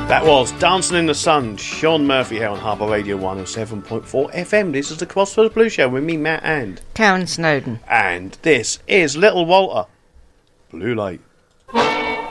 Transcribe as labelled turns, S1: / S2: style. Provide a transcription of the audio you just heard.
S1: That was Dancing in the Sun, Sean Murphy here on Harbour Radio 107.4 FM. This is the Crossroads Blues Show with me, Matt, and
S2: Karen Snowden.
S1: And this is Little Walter, Blue Light.